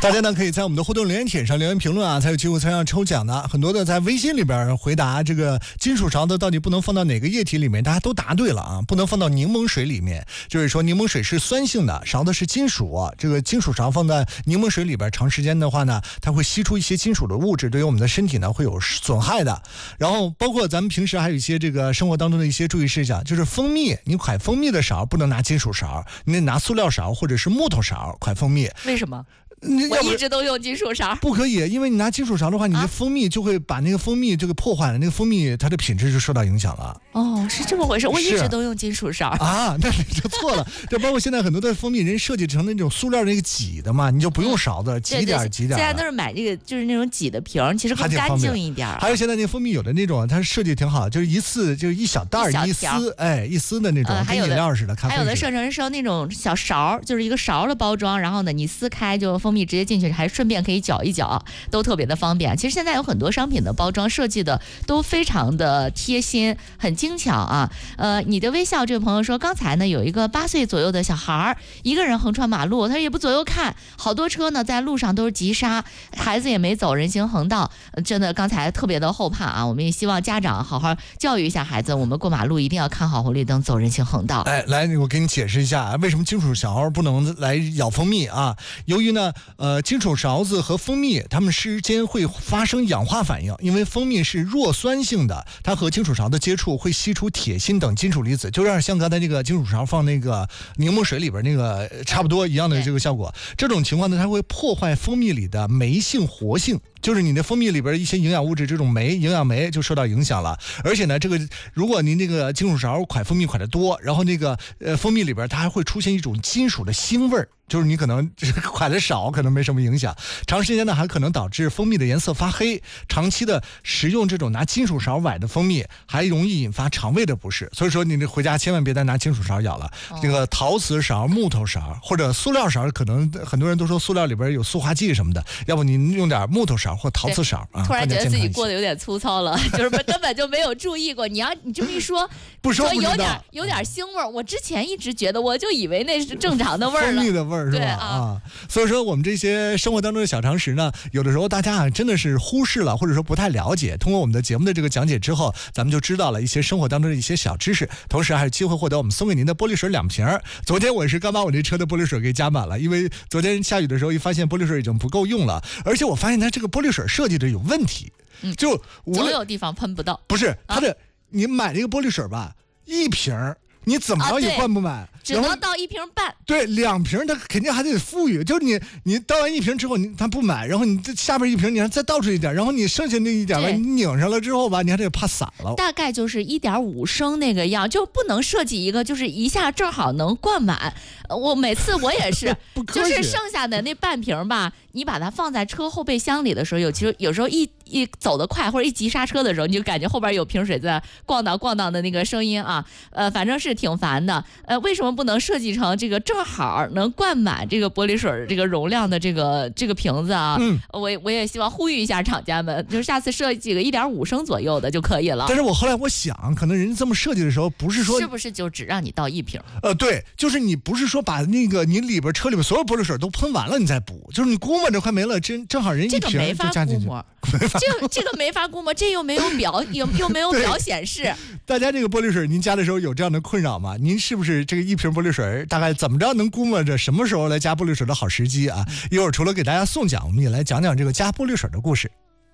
大家呢可以在我们的互动留言帖上留言评论啊，才有机会参加抽奖的。很多的在微信里边回答这个金属勺子到底不能放到哪个液体里面，大家都答对了啊，不能放到柠檬水里面，就是说柠檬水是酸性的，勺子是金属，这个金属勺放在柠檬水里边长时间的话呢，它会吸出一些金属的物质，对于我们的身体呢会有损害的。然后包括咱们平时还有一些这个生活当中的一些注意事项，就是蜂蜜，你蒯蜂蜜的勺不能拿金属勺，你得拿塑料勺或者是木头勺蒯蜂蜜。 为什么？我一直都用金属勺。不可以，因为你拿金属勺的话，你的蜂蜜就会把那个蜂蜜这个破坏了，那个蜂蜜它的品质就受到影响了。 哦，是这么回事，我一直都用金属勺啊，那你就错了。就包括现在很多的蜂蜜人设计成那种塑料那个挤的嘛，你就不用勺子，挤点挤点。 现在都是买这个就是那种挤的瓶，其实更干净一点。 还有现在那个蜂蜜有的那种，它设计挺好，就是一次就是一小袋一丝，一丝的那种，跟饮料似的。 还有的设成那种小勺，就是一个勺的包装，然后呢你撕开就蜂蜜直接进去，还顺便可以搅一搅，都特别的方便。其实现在有很多商品的包装设计的都非常的贴心，很精巧啊。你的微笑这位朋友说，刚才呢有一个8岁左右的小孩一个人横穿马路，他也不左右看，好多车呢在路上都是急刹，孩子也没走人行横道，真的刚才特别的后怕啊。我们也希望家长好好教育一下孩子，我们过马路一定要看好红绿灯，走人行横道。 来我给你解释一下为什么金属勺不能来咬蜂蜜啊。由于呢金属勺子和蜂蜜它们之间会发生氧化反应，因为蜂蜜是弱酸性的，它和金属勺的接触会吸出铁锌等金属离子，就让像刚才这个金属勺放那个柠檬水里边那个差不多一样的这个效果。这种情况呢，它会破坏蜂蜜里的酶性活性，就是你的蜂蜜里边一些营养物质，这种营养酶就受到影响了。而且呢，这个如果您那个金属勺蒯蜂蜜蒯的多，然后那个蜂蜜里边它还会出现一种金属的腥味儿，就是你可能蒯的少可能没什么影响，长时间呢还可能导致蜂蜜的颜色发黑。长期的食用这种拿金属勺崴的蜂蜜，还容易引发肠胃的不适。所以说你回家千万别再拿金属勺舀了，这个陶瓷勺、木头勺或者塑料勺，可能很多人都说塑料里边有塑化剂什么的，要不您用点木头勺或陶瓷勺啊。 突然觉得自己过得有点粗糙了，就是根本就没有注意过。你这么一说， 不说有点腥味儿。我之前一直觉得，我就以为那是正常的味儿了， 蜂蜜的味儿是吧？啊，所以说我们这些生活当中的小常识呢，有的时候大家真的是忽视了，或者说不太了解。通过我们的节目的这个讲解之后，咱们就知道了一些生活当中的一些小知识，同时还有机会获得我们送给您的玻璃水2瓶。昨天我是刚把我这车的玻璃水给加满了，因为昨天下雨的时候一发现玻璃水已经不够用了，而且我发现它这个玻璃水设计的有问题，就总有地方喷不到。 不是它的，你买这个玻璃水吧，1瓶你怎么着也灌不满， 只能倒1瓶半。 对，2瓶它肯定还得富裕，就是你倒完1瓶之后，它不满，然后你下边1瓶你还再倒出一点，然后你剩下那一点吧，你拧上了之后吧，你还得怕散了。 大概就是1.5升那个样，就不能设计一个就是一下正好能灌满。我每次我也是，就是剩下的那半瓶吧，你把它放在车后备箱里的时候，有时候一走得快或者一急刹车的时候，你就感觉后边有瓶水在咣当的那个声音啊，反正是挺烦的。为什么不能设计成这个正好能灌满这个玻璃水这个容量的这个瓶子啊？我也希望呼吁一下厂家们，就是下次设计个1.5升左右的就可以了。 但是我后来我想，可能人家这么设计的时候，不是说是不是就只让你倒1瓶？ 对，就是你不是说把那个你里边车里边所有玻璃水都喷完了你再补，就是你估摸着快没了，正好人1瓶就加进去。 这个没法估摸，这又没有表，又没有表显示。 大家这个玻璃水您加的时候有这样的困扰吗？您是不是这个1瓶玻璃水大概怎么着能估摸着什么时候来加玻璃水的好时机啊？一会儿除了给大家送奖，我们也来讲讲这个加玻璃水的故事。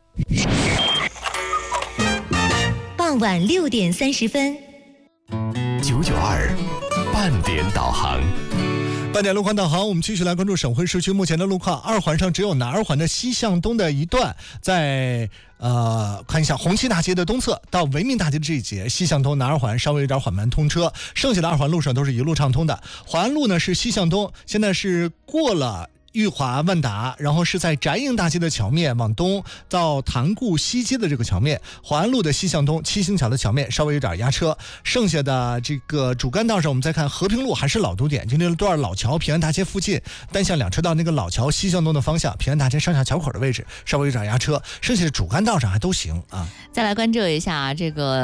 傍晚6点30分 ，992半点导航。 半点路况导航，我们继续来关注省会市区目前的路况。2环上只有南2环的西向东的一段，在看一下红旗大街的东侧到维民大街的这一节，西向东南2环稍微有点缓慢通车，剩下的2环路上都是一路畅通的。淮安路呢是西向东，现在是过了裕华万达，然后是在翟应大街的桥面往东到潭固西街的这个桥面，淮安路的西向东七星桥的桥面稍微有点压车。剩下的这个主干道上，我们再看和平路还是老堵点，就那段老桥平安大街附近单向2车道那个老桥西向东的方向，平安大街上下桥口的位置稍微有点压车，剩下的主干道上还都行啊。 再来关注一下这个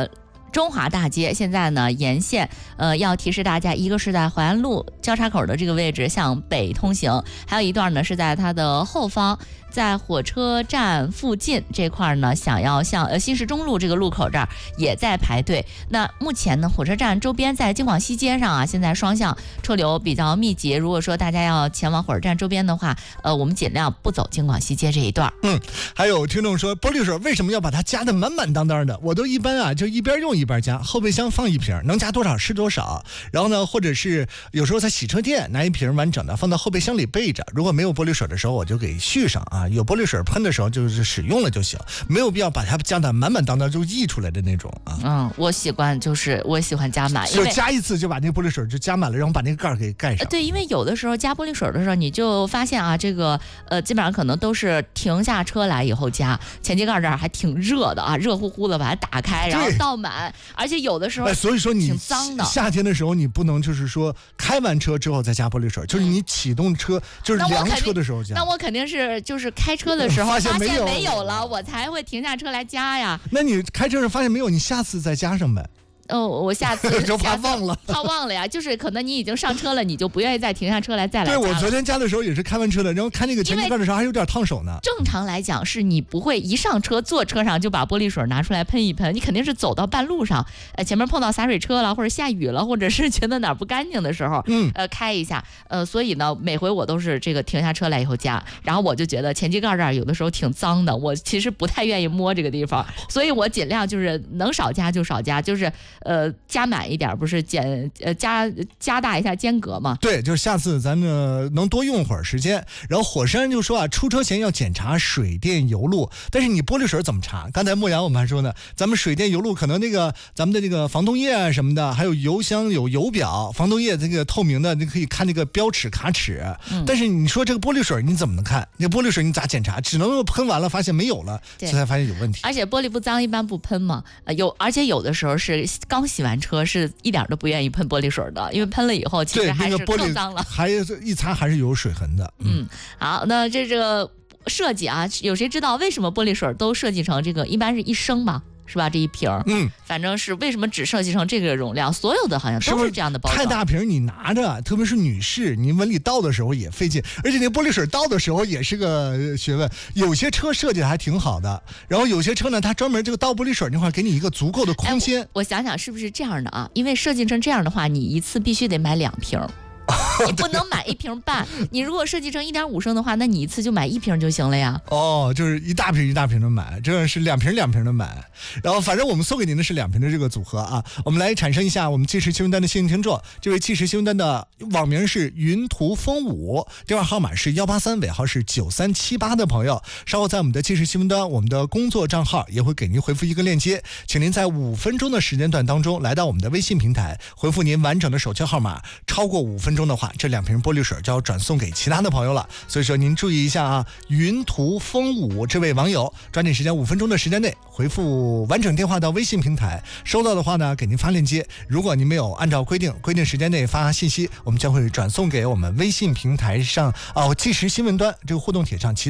中华大街现在呢沿线要提示大家，一个是在淮安路交叉口的这个位置向北通行，还有一段呢是在它的后方，在火车站附近这块呢，想要向新市中路这个路口这儿也在排队。那目前呢，火车站周边在京广西街上啊，现在双向车流比较密集。如果说大家要前往火车站周边的话，我们尽量不走京广西街这一段。 还有听众说，玻璃水为什么要把它加得满满当当的？我都一般啊，就一边用一边加，后备箱放一瓶，能加多少是多少。然后呢，或者是有时候在洗车店拿一瓶完整的放到后备箱里备着。如果没有玻璃水的时候，我就给续上啊。有玻璃水喷的时候就是使用了就行，没有必要把它加得满满当当就溢出来的那种啊。 我喜欢加满， 就加一次就把那个玻璃水就加满了，然后把那个盖给盖上。 对，因为有的时候加玻璃水的时候，你就发现啊，这个基本上可能都是停下车来以后加，前机盖这儿还挺热的啊，热乎乎的把它打开，然后倒满，而且有的时候所以说你挺脏的。 夏天的时候你不能就是说开完车之后再加玻璃水，就是你启动车就是凉车的时候加。 那我肯定是就是开车的时候发现没有了，我才会停下车来加呀。 那你开车时发现没有，你下次再加上呗。 我下次就怕忘了呀，就是可能你已经上车了，你就不愿意再停下车来再来加了。 对，我昨天加的时候也是开完车的，然后开那个前机盖的时候还有点烫手呢。 正常来讲是你不会一上车坐车上就把玻璃水拿出来喷一喷，你肯定是走到半路上，前面碰到洒水车了，或者下雨了，或者是觉得哪儿不干净的时候，开一下，所以呢，每回我都是这个停下车来以后加，然后我就觉得前机盖这儿有的时候挺脏的，我其实不太愿意摸这个地方，所以我尽量就是能少加就少加，就是加满一点，不是加大一下间隔嘛？ 对，就是下次咱能多用会儿时间。然后火山就说啊，出车前要检查水电油路，但是你玻璃水怎么查？刚才莫阳我们还说呢，咱们水电油路可能咱们的这个防冻液啊什么的，还有油箱有油表，防冻液这个透明的，你可以看那个标尺卡尺。但是你说这个玻璃水你怎么能看？那玻璃水你咋检查？只能喷完了发现没有了，这才发现有问题。 而且玻璃不脏一般不喷嘛，而且有的时候是刚洗完车是一点都不愿意喷玻璃水的，因为喷了以后其实还是更脏了， 还一擦还是有水痕的。 好，那这个设计啊，有谁知道为什么玻璃水都设计成这个一般是1升吧？是吧？这一瓶反正是为什么只设计成这个容量？所有的好像都是这样的包装。 太大瓶你拿着，特别是女士，你往里倒的时候也费劲，而且那玻璃水倒的时候也是个学问。有些车设计的还挺好的，然后有些车呢，它专门这个倒玻璃水那块给你一个足够的空间。 我想想是不是这样的啊？因为设计成这样的话，你一次必须得买2瓶。你不能买1瓶半，你如果设计成1.5升的话，那你一次就买1瓶就行了呀。 就是一大瓶一大瓶的买，这是2瓶2瓶的买。然后反正我们送给您的是2瓶的这个组合啊。我们来产生一下我们即时新闻单的幸运听众，这位即时新闻单的网名是云图风舞，电话号码是183，尾号是9378的朋友，稍后在我们的即时新闻端，我们的工作账号也会给您回复一个链接，请您在5分钟的时间段当中来到我们的微信平台，回复您完整的手机号码，超过5分钟的话，这2瓶玻璃水就要转送给其他的朋友了。所以说您注意一下啊，云图风舞这位网友，抓紧时间5分钟的时间内回复完整电话到微信平台，收到的话呢给您发链接，如果您没有按照规定时间内发信息，我们将会转送给我们微信平台上即时新闻端这个互动帖上